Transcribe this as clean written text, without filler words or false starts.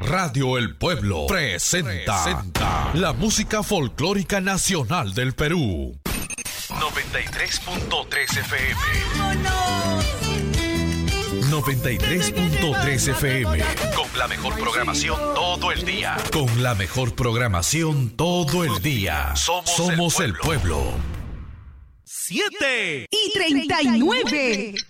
Radio El Pueblo presenta la música folclórica nacional del Perú. 93.3 FM. 93.3 FM. Con la mejor programación todo el día. Con la mejor programación todo el día. Somos el pueblo. 7:39.